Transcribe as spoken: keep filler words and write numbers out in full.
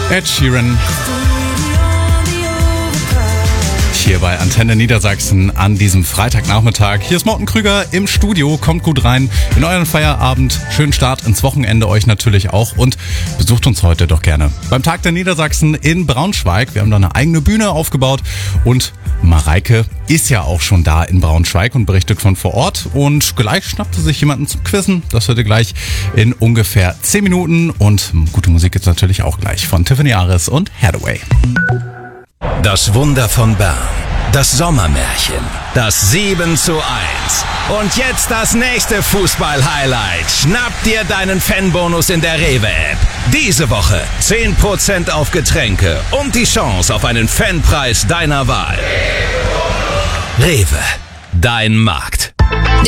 Ed Sheeran. Hier bei Antenne Niedersachsen an diesem Freitagnachmittag. Hier ist Morten Krüger im Studio. Kommt gut rein in euren Feierabend. Schönen Start ins Wochenende euch natürlich auch. Und besucht uns heute doch gerne beim Tag der Niedersachsen in Braunschweig. Wir haben da eine eigene Bühne aufgebaut. Und Mareike ist ja auch schon da in Braunschweig und berichtet von vor Ort. Und gleich schnappte sich jemanden zum Quizzen. Das hört ihr gleich in ungefähr zehn Minuten. Und gute Musik gibt's natürlich auch gleich von Tiffany Aris und Hathaway. Das Wunder von Bern, das Sommermärchen, das sieben zu eins. Und jetzt das nächste Fußball-Highlight. Schnapp dir deinen Fanbonus in der Rewe-App. Diese Woche zehn Prozent auf Getränke und die Chance auf einen Fanpreis deiner Wahl. Rewe, dein Markt.